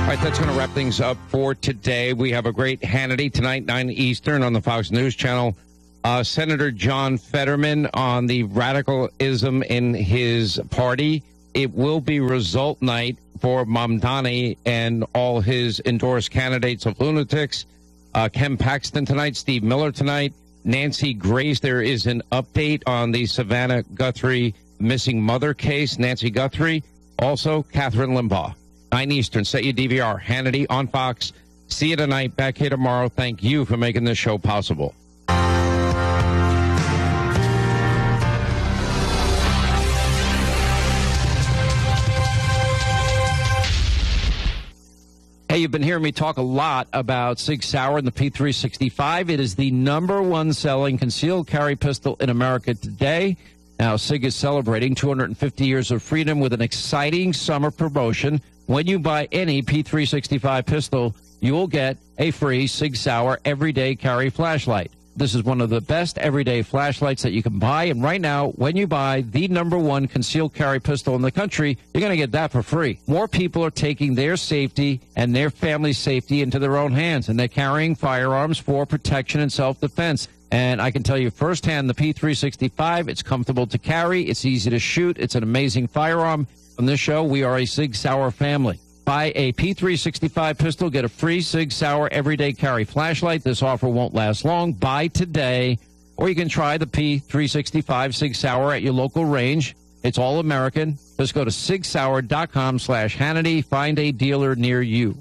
All right, that's going to wrap things up for today. We have a great Hannity tonight, 9 Eastern on the Fox News Channel. Senator John Fetterman on the radicalism in his party. It will be result night for Mamdani and all his endorsed candidates of lunatics. Ken Paxton tonight, Steve Miller tonight, Nancy Grace. There is an update on the Savannah Guthrie missing mother case, Nancy Guthrie. Also, Catherine Limbaugh. 9 Eastern, set your DVR. Hannity on Fox. See you tonight. Back here tomorrow. Thank you for making this show possible. Hey, you've been hearing me talk a lot about Sig Sauer and the P365. It is the #1 selling concealed carry pistol in America today. Now, Sig is celebrating 250 years of freedom with an exciting summer promotion. When you buy any P365 pistol, you will get a free Sig Sauer everyday carry flashlight. This is one of the best everyday flashlights that you can buy. And right now, when you buy the #1 concealed carry pistol in the country, you're going to get that for free. More people are taking their safety and their family's safety into their own hands, and they're carrying firearms for protection and self-defense. And I can tell you firsthand, the P365, it's comfortable to carry, it's easy to shoot, it's an amazing firearm. On this show, we are a Sig Sauer family. Buy a P365 pistol, get a free Sig Sauer everyday carry flashlight. This offer won't last long. Buy today, or you can try the P365 Sig Sauer at your local range. It's all American. Just go to sigsauer.com/Hannity. Find a dealer near you.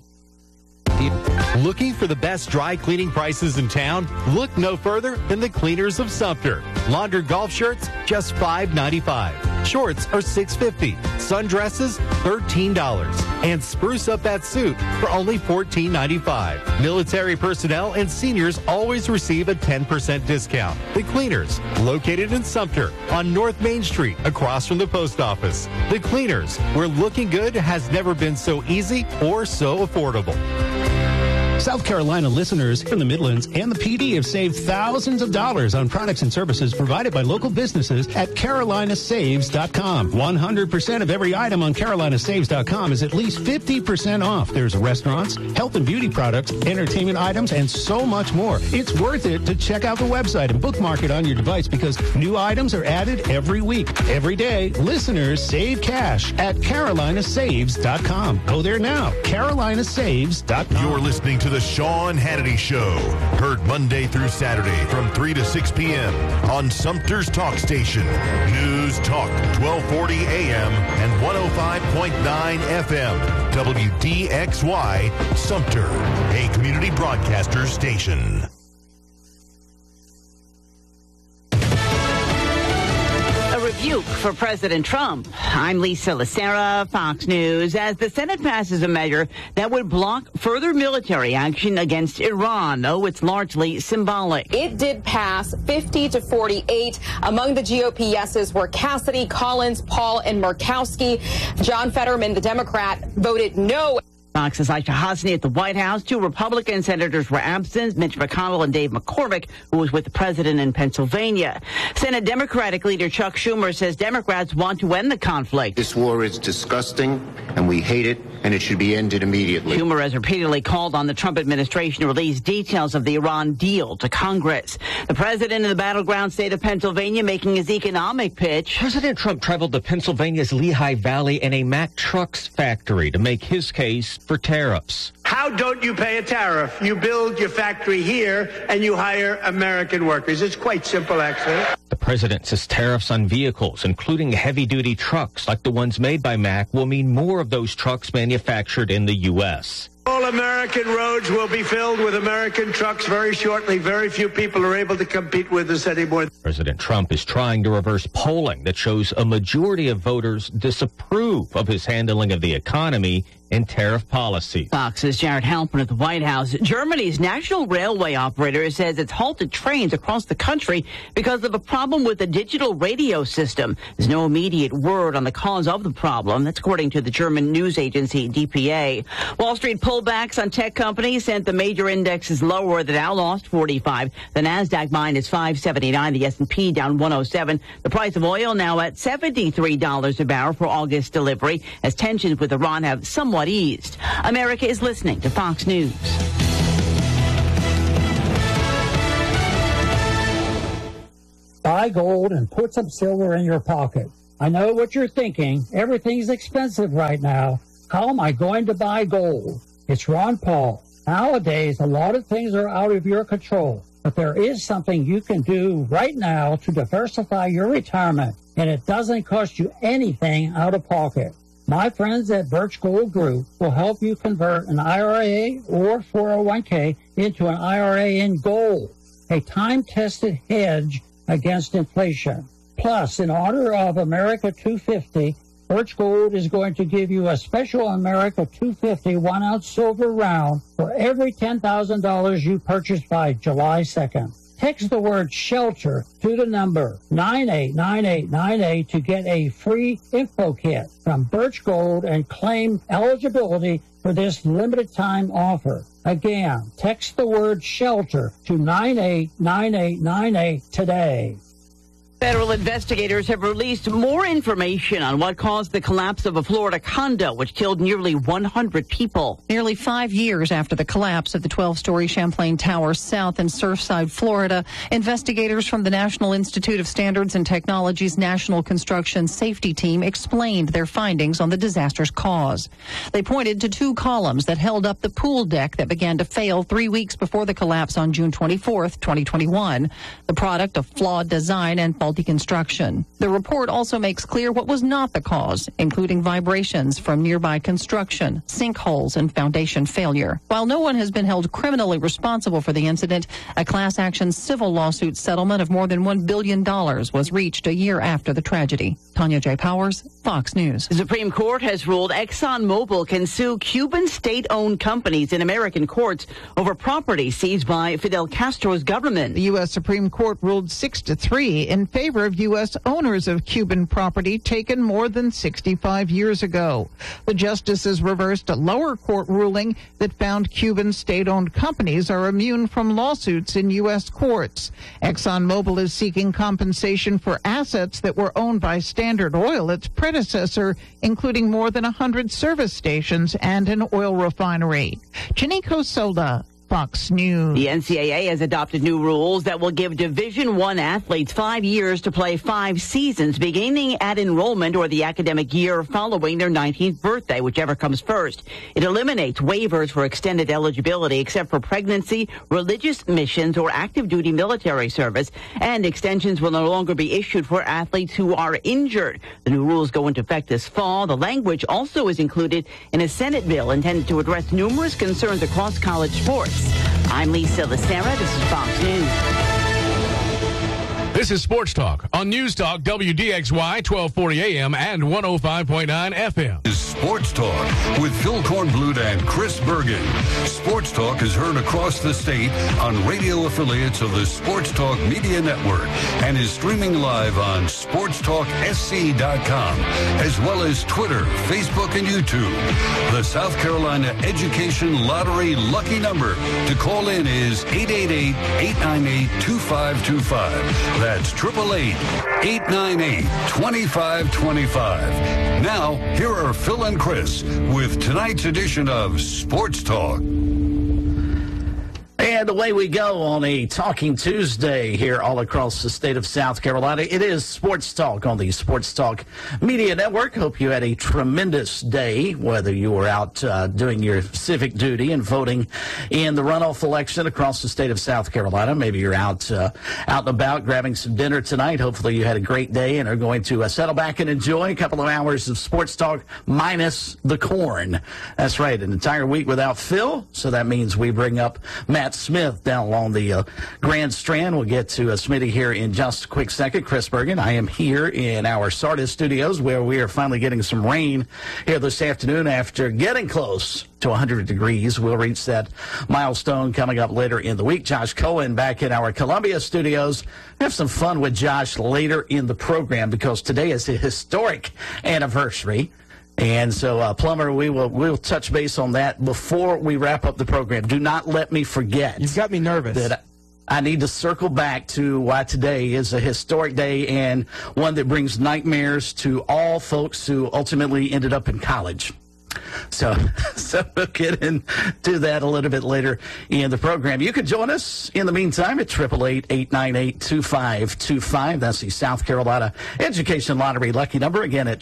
Looking for the best dry cleaning prices in town? Look no further than the Cleaners of Sumter. Laundered golf shirts, just $5.95. Shorts are $6.50. Sundresses, $13. And spruce up that suit for only $14.95. Military personnel and seniors always receive a 10% discount. The Cleaners, located in Sumter on North Main Street, across from the post office. The Cleaners, where looking good has never been so easy or so affordable. South Carolina listeners from the Midlands and the PD have saved thousands of dollars on products and services provided by local businesses at carolinasaves.com. 100% of every item on carolinasaves.com is at least 50% off. There's restaurants, health and beauty products, entertainment items, and so much more. It's worth it to check out the website and bookmark it on your device because new items are added every week. Every day, listeners save cash at carolinasaves.com. Go there now, carolinasaves.com. You're listening to The Sean Hannity Show, heard Monday through Saturday from 3 to 6 p.m. on Sumter's Talk Station, News Talk 1240 AM and 105.9 FM, WDXY, Sumter, a community broadcaster station. Rebuke for President Trump. I'm Lisa Lacera, Fox News. As the Senate passes a measure that would block further military action against Iran, though it's largely symbolic. It did pass 50 to 48. Among the GOP yeses were Cassidy, Collins, Paul, and Murkowski. John Fetterman, the Democrat, voted no. Fox's Aisha Hasni at the White House. 2 Republican senators were absent, Mitch McConnell and Dave McCormick, who was with the president in Pennsylvania. Senate Democratic leader Chuck Schumer says Democrats want to end the conflict. This war is disgusting, and we hate it, and it should be ended immediately. Schumer has repeatedly called on the Trump administration to release details of the Iran deal to Congress. The president of the battleground state of Pennsylvania making his economic pitch. President Trump traveled to Pennsylvania's Lehigh Valley and a Mack Trucks factory to make his case for tariffs. How don't you pay a tariff? You build your factory here and you hire American workers. It's quite simple, actually. The president says tariffs on vehicles, including heavy-duty trucks like the ones made by Mack, will mean more of those trucks manufactured in the U.S. All American roads will be filled with American trucks very shortly. Very few people are able to compete with us anymore. President Trump is trying to reverse polling that shows a majority of voters disapprove of his handling of the economy and tariff policy. Fox's Jared Halpern at the White House. Germany's national railway operator says it's halted trains across the country because of a problem with the digital radio system. There's no immediate word on the cause of the problem. That's according to the German news agency DPA. Wall Street poll pullbacks on tech companies sent the major indexes lower. The Dow lost 45. The Nasdaq minus 579. The S&P down 107. The price of oil now at $73 a barrel for August delivery, as tensions with Iran have somewhat eased. America is listening to Fox News. Buy gold and put some silver in your pocket. I know what you're thinking. Everything's expensive right now. How am I going to buy gold? It's Ron Paul. Nowadays, a lot of things are out of your control, but there is something you can do right now to diversify your retirement, and it doesn't cost you anything out of pocket. My friends at Birch Gold Group will help you convert an IRA or 401k into an IRA in gold, a time-tested hedge against inflation. Plus, in honor of America 250, Birch Gold is going to give you a special America 250 1-ounce silver round for every $10,000 you purchase by July 2nd. Text the word SHELTER to the number 989898 to get a free info kit from Birch Gold and claim eligibility for this limited time offer. Again, text the word SHELTER to 989898 today. Federal investigators have released more information on what caused the collapse of a Florida condo, which killed nearly 100 people. Nearly 5 years after the collapse of the 12-story Champlain Tower South in Surfside, Florida, investigators from the National Institute of Standards and Technology's National Construction Safety Team explained their findings on the disaster's cause. They pointed to 2 columns that held up the pool deck that began to fail 3 weeks before the collapse on June 24th, 2021, the product of flawed design and faulty construction. The report also makes clear what was not the cause, including vibrations from nearby construction, sinkholes, and foundation failure. While no one has been held criminally responsible for the incident, a class action civil lawsuit settlement of more than $1 billion was reached a year after the tragedy. Tanya J. Powers, Fox News. The Supreme Court has ruled ExxonMobil can sue Cuban state-owned companies in American courts over property seized by Fidel Castro's government. The U.S. Supreme Court ruled 6-3 in favor of U.S. owners of Cuban property taken more than 65 years ago. The justices reversed a lower court ruling that found Cuban state-owned companies are immune from lawsuits in U.S. courts. ExxonMobil is seeking compensation for assets that were owned by Standard Oil, its predecessor, including more than 100 service stations and an oil refinery. Chinico Solda, Fox News. The NCAA has adopted new rules that will give Division I athletes 5 years to play 5 seasons, beginning at enrollment or the academic year following their 19th birthday, whichever comes first. It eliminates waivers for extended eligibility except for pregnancy, religious missions, or active duty military service, and extensions will no longer be issued for athletes who are injured. The new rules go into effect this fall. The language also is included in a Senate bill intended to address numerous concerns across college sports. I'm Lisa Lacera. This is Fox News. This is Sports Talk on News Talk WDXY 1240 AM and 105.9 FM. This is Sports Talk with Phil Kornblut and Chris Bergen. Sports Talk is heard across the state on radio affiliates of the Sports Talk Media Network and is streaming live on sportstalksc.com as well as Twitter, Facebook, and YouTube. The South Carolina Education Lottery lucky number to call in is 888-898-2525. That's 888-898-2525. Now, here are Phil and Chris with tonight's edition of Sports Talk. And away we go on a Talking Tuesday here all across the state of South Carolina. It is Sports Talk on the Sports Talk Media Network. Hope you had a tremendous day, whether you were out doing your civic duty and voting in the runoff election across the state of South Carolina. Maybe you're out and about grabbing some dinner tonight. Hopefully you had a great day and are going to settle back and enjoy a couple of hours of Sports Talk minus the corn. That's right, an entire week without Phil, so that means we bring up Matt Smith down along the Grand Strand. We'll get to Smitty here in just a quick second. Chris Bergen, I am here in our Sardis studios where we are finally getting some rain here this afternoon after getting close to 100 degrees. We'll reach that milestone coming up later in the week. Josh Cohen back in our Columbia studios. We have some fun with Josh later in the program because today is a historic anniversary. And so, Plummer, we'll touch base on that before we wrap up the program. Do not let me forget. You've got me nervous. That I need to circle back to why today is a historic day and one that brings nightmares to all folks who ultimately ended up in college. So we'll get into that a little bit later in the program. You can join us in the meantime at 888-898-2525. That's the South Carolina Education Lottery lucky number. Again, at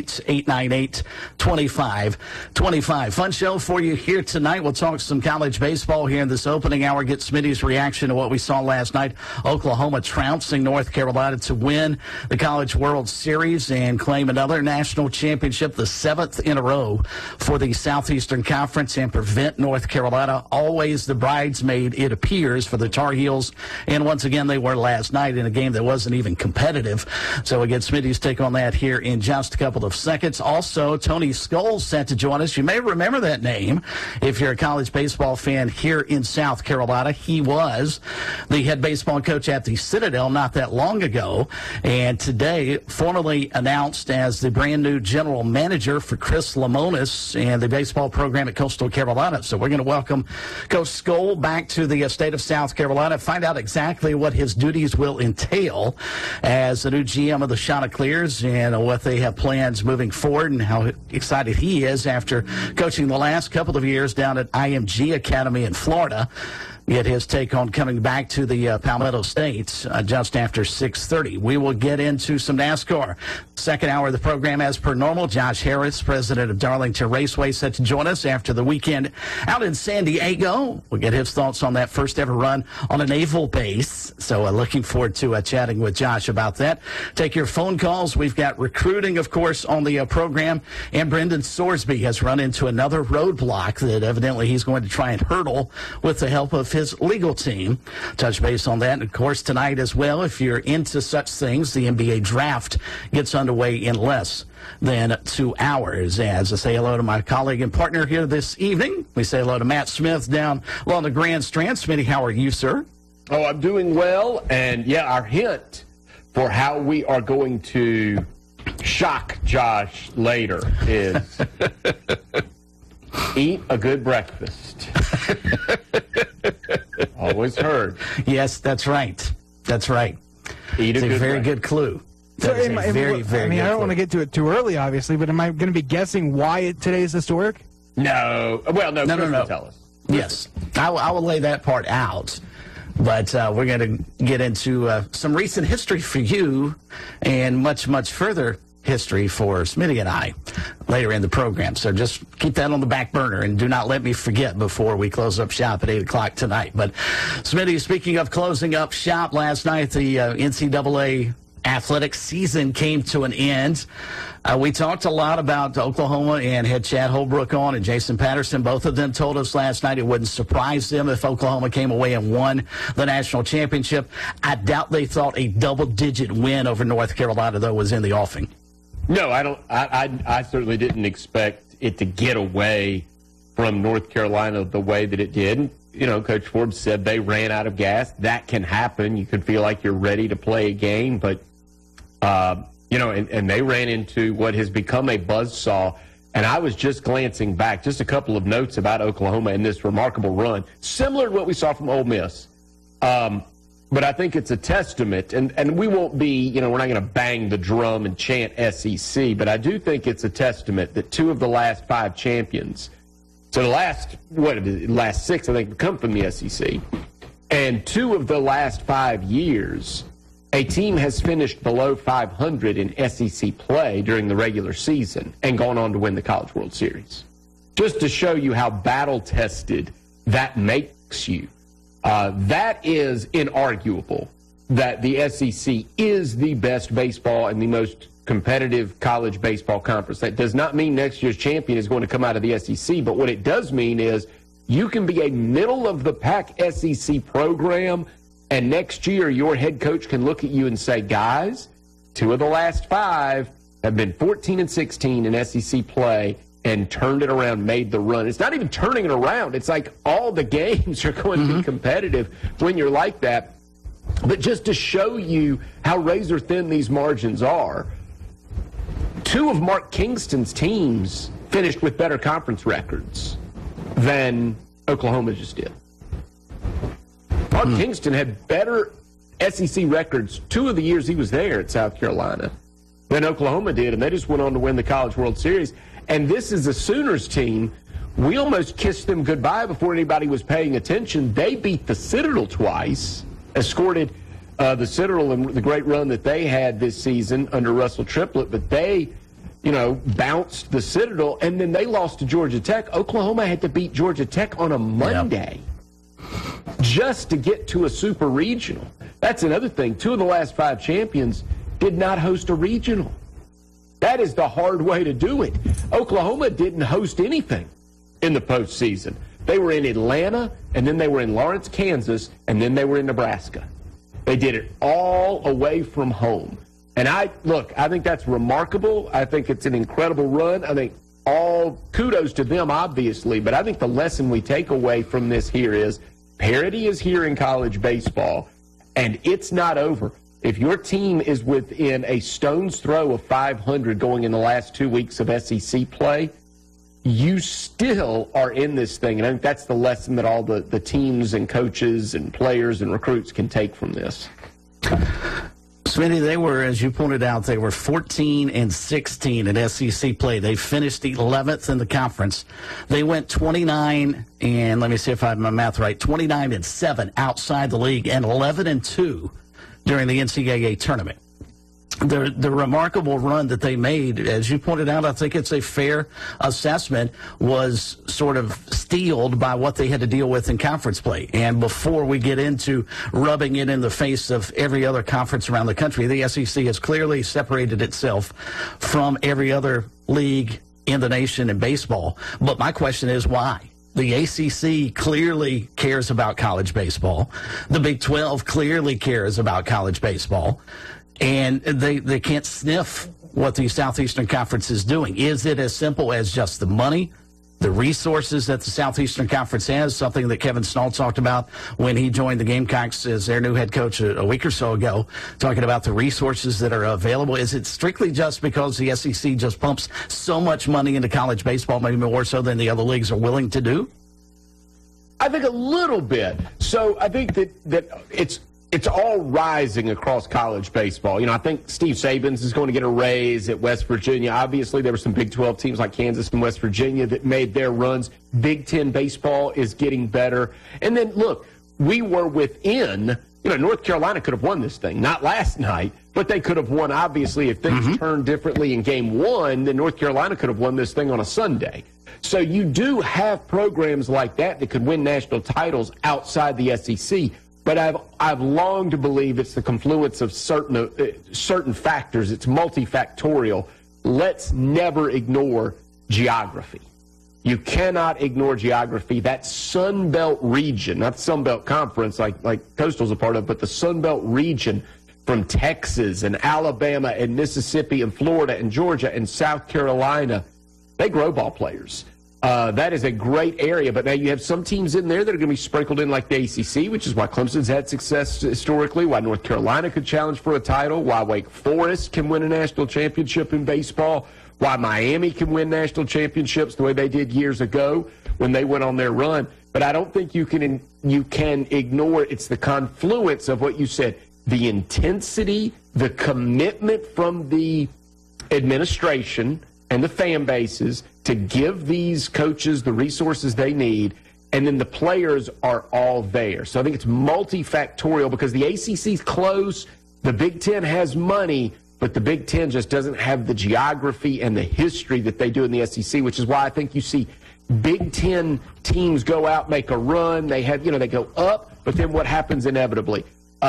888-898-2525. Fun show for you here tonight. We'll talk some college baseball here in this opening hour. Get Smitty's reaction to what we saw last night. Oklahoma trouncing North Carolina to win the College World Series and claim another national championship, the 7th in a row for the Southeastern Conference, and prevent North Carolina, always the bridesmaid, it appears, for the Tar Heels. And once again, they were last night in a game that wasn't even competitive. So again, Smitty's take on that here in just a couple of seconds. Also, Tony Scholes set to join us. You may remember that name if you're a college baseball fan here in South Carolina. He was the head baseball coach at the Citadel not that long ago, and today formally announced as the brand new general manager for Chris Lemonis and the baseball program at Coastal Carolina. So we're going to welcome Coach Scholes back to the state of South Carolina, find out exactly what his duties will entail as the new GM of the Chanticleers and what they have plans moving forward, and how excited he is after coaching the last couple of years down at IMG Academy in Florida. Get his take on coming back to the Palmetto State just after 6:30. We will get into some NASCAR. Second hour of the program, as per normal. Josh Harris, president of Darlington Raceway, set to join us after the weekend out in San Diego. We'll get his thoughts on that first ever run on a naval base. So looking forward to chatting with Josh about that. Take your phone calls. We've got recruiting, of course, on the program. And Brendan Sorsby has run into another roadblock that evidently he's going to try and hurdle with the help of his legal team. Touch base on that. And of course, tonight as well, if you're into such things, the NBA draft gets underway in less than 2 hours. As I say hello to my colleague and partner here this evening, we say hello to Matt Smith down along the Grand Strand. Smitty, how are you, sir? Oh, I'm doing well. And yeah, our hint for how we are going to shock Josh later is eat a good breakfast. Always heard. Yes, that's right. That's right. Eat it's a very good clue. So I don't want to get to it too early, obviously, but am I going to be guessing why today is historic? No. Well, no. Chris will tell us. Yes. I will lay that part out. But we're going to get into some recent history for you and much, much further history for Smitty and I later in the program. So just keep that on the back burner and do not let me forget before we close up shop at 8 o'clock tonight. But Smitty, speaking of closing up shop, last night the NCAA athletics season came to an end. We talked a lot about Oklahoma and had Chad Holbrook on and Jason Patterson. Both of them told us last night it wouldn't surprise them if Oklahoma came away and won the national championship. I doubt they thought a double-digit win over North Carolina, though, was in the offing. No, I don't. I certainly didn't expect it to get away from North Carolina the way that it did. You know, Coach Forbes said they ran out of gas. That can happen. You could feel like you're ready to play a game, but you know, and they ran into what has become a buzzsaw. And I was just glancing back, just a couple of notes about Oklahoma and this remarkable run, similar to what we saw from Ole Miss. But I think it's a testament, and we won't be, you know, we're not going to bang the drum and chant SEC, but I do think it's a testament that 2 of the last 5 champions, so the last 6, I think, come from the SEC, and 2 of the last 5 years, a team has finished below 500 in SEC play during the regular season and gone on to win the College World Series. Just to show you how battle-tested that makes you. That is inarguable that the SEC is the best baseball and the most competitive college baseball conference. That does not mean next year's champion is going to come out of the SEC, but what it does mean is you can be a middle-of-the-pack SEC program, and next year your head coach can look at you and say, guys, 2 of the last 5 have been 14 and 16 in SEC play, and turned it around, made the run. It's not even turning it around. It's like all the games are going to be competitive when you're like that. But just to show you how razor thin these margins are, two of Mark Kingston's teams finished with better conference records than Oklahoma just did. Mark Kingston had better SEC records 2 of the years he was there at South Carolina than Oklahoma did, and they just went on to win the College World Series. And this is a Sooners team. We almost kissed them goodbye before anybody was paying attention. They beat the Citadel twice, escorted the Citadel and the great run that they had this season under Russell Triplett, but they, bounced the Citadel, and then they lost to Georgia Tech. Oklahoma had to beat Georgia Tech on a Monday just to get to a super regional. That's another thing. 2 of the last 5 champions did not host a regional. That is the hard way to do it. Oklahoma didn't host anything in the postseason. They were in Atlanta, and then they were in Lawrence, Kansas, and then they were in Nebraska. They did it all away from home. And I think that's remarkable. I think it's an incredible run. I think all kudos to them, obviously, but I think the lesson we take away from this here is parity is here in college baseball, and it's not over. If your team is within a stone's throw of 500 going in the last 2 weeks of SEC play, you still are in this thing. And I think that's the lesson that all the teams and coaches and players and recruits can take from this. Smitty, they were, as you pointed out, they were 14-16 in SEC play. They finished 11th in the conference. They went 29, and let me see if I have my math right, 29-7 outside the league and 11-2 during the NCAA tournament. The remarkable run that they made, as you pointed out, I think it's a fair assessment, was sort of steeled by what they had to deal with in conference play. And before we get into rubbing it in the face of every other conference around the country, the SEC has clearly separated itself from every other league in the nation in baseball. But my question is, why? The ACC clearly cares about college baseball. The Big 12 clearly cares about college baseball. And they can't sniff what the Southeastern Conference is doing. Is it as simple as just the money, the resources that the Southeastern Conference has, something that Kevin Snall talked about when he joined the Gamecocks as their new head coach a week or so ago, talking about the resources that are available? Is it strictly just because the SEC just pumps so much money into college baseball, maybe more so than the other leagues are willing to do? I think a little bit. So I think that it's all rising across college baseball. I think Steve Sabins is going to get a raise at West Virginia. Obviously, there were some Big 12 teams like Kansas and West Virginia that made their runs. Big 10 baseball is getting better. And then, look, we were within, North Carolina could have won this thing. Not last night, but they could have won, obviously, if things turned differently in Game 1, then North Carolina could have won this thing on a Sunday. So you do have programs like that could win national titles outside the SEC. But I've longed to believe it's the confluence of certain factors. It's multifactorial. Let's never ignore geography. You cannot ignore geography. That Sun Belt region, not the Sun Belt Conference like Coastal's a part of, but the Sun Belt region from Texas and Alabama and Mississippi and Florida and Georgia and South Carolina, they grow ball players. That is a great area, but now you have some teams in there that are going to be sprinkled in like the ACC, which is why Clemson's had success historically, why North Carolina could challenge for a title, why Wake Forest can win a national championship in baseball, why Miami can win national championships the way they did years ago when they went on their run. But I don't think you can ignore it's the confluence of what you said, the intensity, the commitment from the administration and the fan bases to give these coaches the resources they need, and then the players are all there. So I think it's multifactorial because the ACC's close, the Big Ten has money, but the Big Ten just doesn't have the geography and the history that they do in the SEC, which is why I think you see Big Ten teams go out, make a run. They have, they go up, but then what happens inevitably?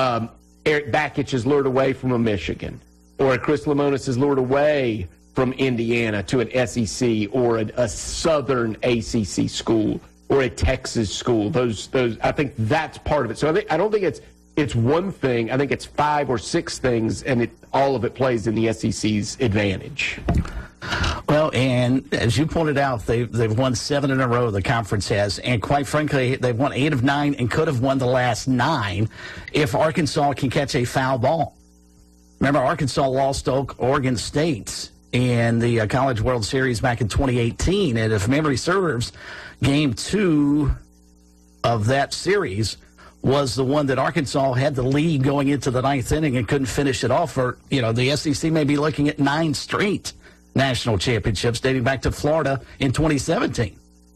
Eric Bakich is lured away from a Michigan, or Chris Lemonis is lured away from Indiana to an SEC or a Southern ACC school or a Texas school. Those I think that's part of it. So I don't think it's one thing. I think it's 5 or 6 things, and all of it plays in the SEC's advantage. Well, and as you pointed out, they've won 7 in a row, the conference has, and quite frankly, they've won 8 of 9 and could have won the last 9 if Arkansas can catch a foul ball. Remember, Arkansas lost to Oregon State in the College World Series back in 2018. And if memory serves, Game 2 of that series was the one that Arkansas had the lead going into the ninth inning and couldn't finish it off. Or, the SEC may be looking at 9 straight national championships dating back to Florida in 2017.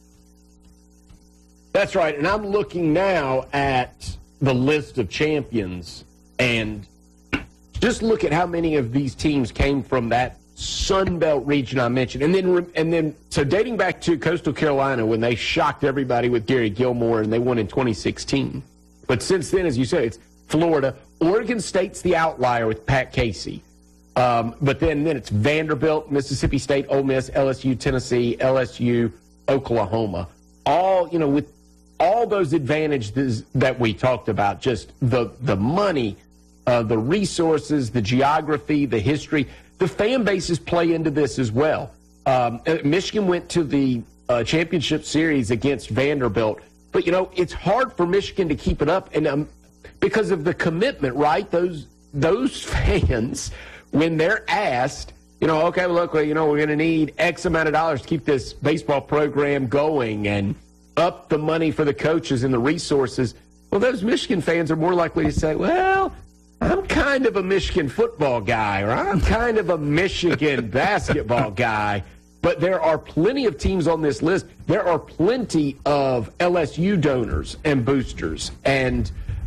That's right. And I'm looking now at the list of champions, and just look at how many of these teams came from that Sun Belt region I mentioned. And then, so dating back to Coastal Carolina when they shocked everybody with Gary Gilmore and they won in 2016. But since then, as you said, it's Florida. Oregon State's the outlier with Pat Casey. But then it's Vanderbilt, Mississippi State, Ole Miss, LSU, Tennessee, LSU, Oklahoma. All, with all those advantages that we talked about, just the money, the resources, the geography, the history, the fan bases play into this as well. Michigan went to the championship series against Vanderbilt, but it's hard for Michigan to keep it up, and because of the commitment, right? Those fans, when they're asked, okay, well, look, we're going to need X amount of dollars to keep this baseball program going and up the money for the coaches and the resources. Well, those Michigan fans are more likely to say, well, I'm kind of a Michigan football guy, or I'm kind of a Michigan basketball guy. But there are plenty of teams on this list. There are plenty of LSU donors and boosters and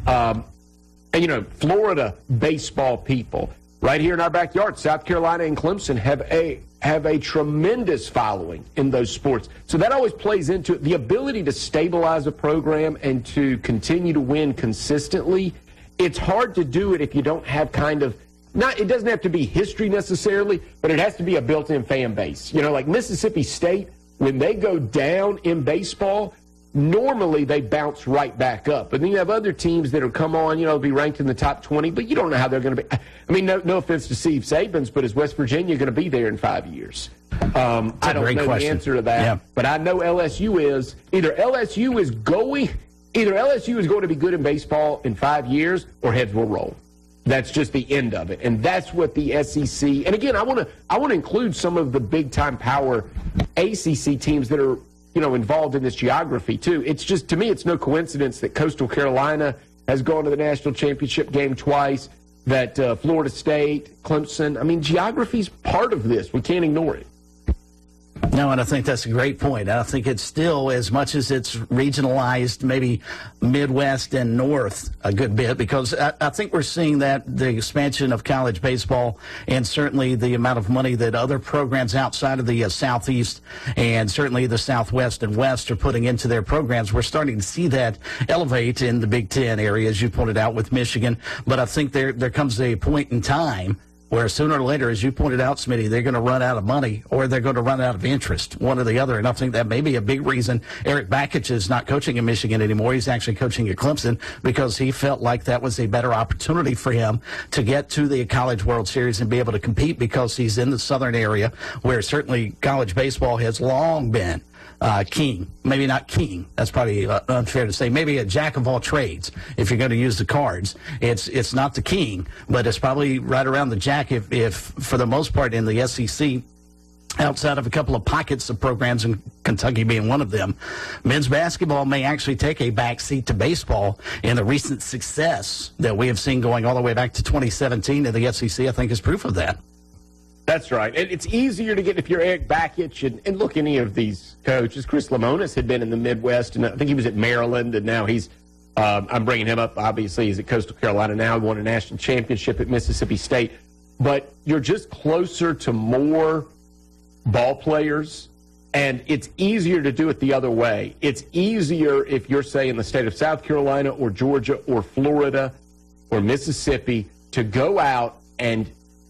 Florida baseball people. Right here in our backyard, South Carolina and Clemson have a tremendous following in those sports. So that always plays into it. The ability to stabilize a program and to continue to win consistently. It's hard to do it if you don't have it doesn't have to be history necessarily, but it has to be a built-in fan base. Like Mississippi State, when they go down in baseball, normally they bounce right back up. But then you have other teams that will come on, be ranked in the top 20, but you don't know how they're going to be. I mean, no offense to Steve Sabins, but is West Virginia going to be there in 5 years? I don't know the answer to that, but I know LSU is. Either LSU is going to be good in baseball in 5 years, or heads will roll. That's just the end of it, and that's what the SEC. And again, I want to include some of the big time power ACC teams that are involved in this geography too. It's just, to me, it's no coincidence that Coastal Carolina has gone to the national championship game twice. That Florida State, Clemson. I mean, geography's part of this. We can't ignore it. No, and I think that's a great point. I think it's still, as much as it's regionalized, maybe Midwest and North a good bit, because I think we're seeing that the expansion of college baseball and certainly the amount of money that other programs outside of the Southeast and certainly the Southwest and West are putting into their programs. We're starting to see that elevate in the Big Ten area, as you pointed out, with Michigan. But I think there comes a point in time where sooner or later, as you pointed out, Smitty, they're going to run out of money or they're going to run out of interest, one or the other. And I think that may be a big reason Eric Bakich is not coaching in Michigan anymore. He's actually coaching at Clemson because he felt like that was a better opportunity for him to get to the College World Series and be able to compete, because he's in the southern area where certainly college baseball has long been king. Maybe not king. That's probably unfair to say. Maybe a jack of all trades, if you're going to use the cards. It's not the king, but it's probably right around the jack if for the most part in the SEC, outside of a couple of pockets of programs, and Kentucky being one of them. Men's basketball may actually take a back seat to baseball, and the recent success that we have seen going all the way back to 2017 in the SEC, I think, is proof of that. That's right. And it's easier to get if you're Eric Bakich and look, any of these coaches. Chris Lemonis had been in the Midwest, and I think he was at Maryland, and now he's I'm bringing him up, obviously. He's at Coastal Carolina now. He won a national championship at Mississippi State. But you're just closer to more ball players, and it's easier to do it the other way. It's easier if you're, say, in the state of South Carolina or Georgia or Florida or Mississippi to go out and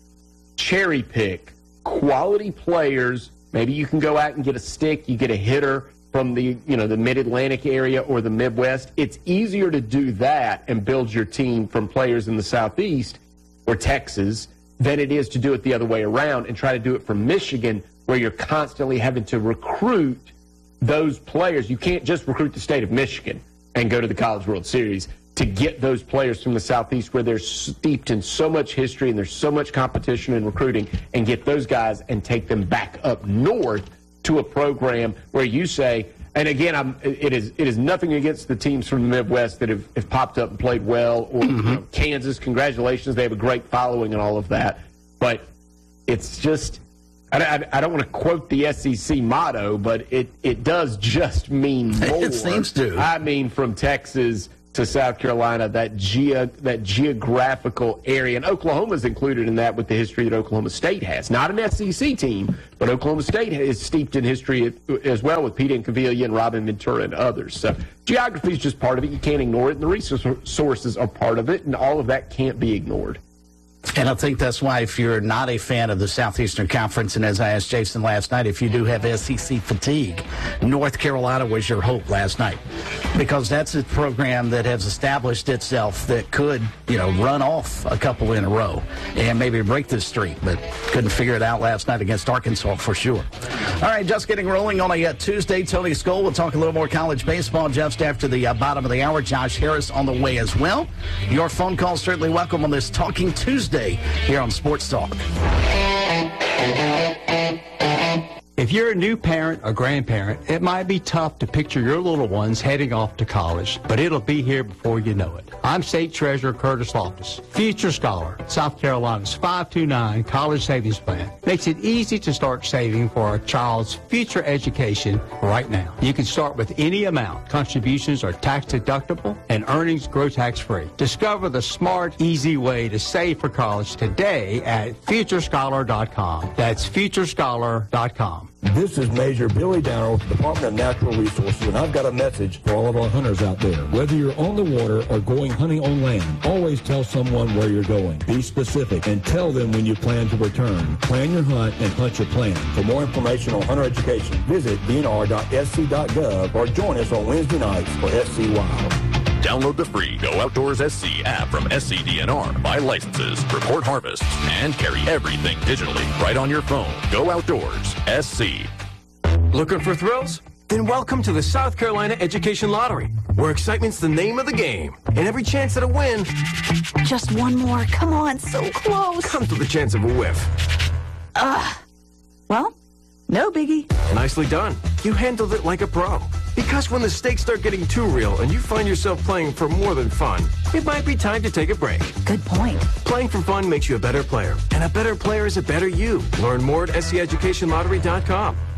cherry pick quality players. Maybe you can go out and get a stick, you get a hitter from the the mid-Atlantic area or the Midwest. It's easier to do that and build your team from players in the Southeast or Texas than it is to do it the other way around and try to do it from Michigan, where you're constantly having to recruit those players. You can't just recruit the state of Michigan and go to the College World Series. to get those players from the Southeast where they're steeped in so much history and there's so much competition and recruiting, and get those guys and take them back up north to a program where you say, and again, it is nothing against the teams from the Midwest that have popped up and played well, or Kansas, congratulations, they have a great following and all of that. But it's just, I don't want to quote the SEC motto, but it does just mean more. It seems to. I mean, from Texas to South Carolina, that geographical area. And Oklahoma's included in that with the history that Oklahoma State has. Not an SEC team, but Oklahoma State is steeped in history as well with Pete Incaviglia and Robin Ventura and others. So geography is just part of it. You can't ignore it. And the resources are part of it, and all of that can't be ignored. And I think that's why, if you're not a fan of the Southeastern Conference, and as I asked Jason last night, if you do have SEC fatigue, North Carolina was your hope last night, because that's a program that has established itself that could, run off a couple in a row and maybe break this streak, but couldn't figure it out last night against Arkansas for sure. All right, just getting rolling on a Tuesday. Tony Skoll will talk a little more college baseball just after the bottom of the hour. Josh Harris on the way as well. Your phone call certainly welcome on this Talking Tuesday here on Sports Talk. If you're a new parent or grandparent, it might be tough to picture your little ones heading off to college, but it'll be here before you know it. I'm State Treasurer Curtis Loftus, Future Scholar, South Carolina's 529 College Savings Plan. Makes it easy to start saving for a child's future education right now. You can start with any amount. Contributions are tax deductible and earnings grow tax free. Discover the smart, easy way to save for college today at futurescholar.com. That's futurescholar.com. This is Major Billy Downer with the Department of Natural Resources, and I've got a message for all of our hunters out there. Whether you're on the water or going hunting on land, always tell someone where you're going. Be specific and tell them when you plan to return. Plan your hunt and hunt your plan. For more information on hunter education, visit dnr.sc.gov or join us on Wednesday nights for SC Wild. Download the free Go Outdoors SC app from SCDNR, buy licenses, report harvests, and carry everything digitally right on your phone. Go Outdoors SC. Looking for thrills? Then welcome to the South Carolina Education Lottery, where excitement's the name of the game. And every chance at a win... Just one more. Come on, so close. ...comes with the chance of a whiff. Well, no biggie. Nicely done. You handled it like a pro. Because when the stakes start getting too real and you find yourself playing for more than fun, it might be time to take a break. Good point. Playing for fun makes you a better player. And a better player is a better you. Learn more at SCEducationLottery.com.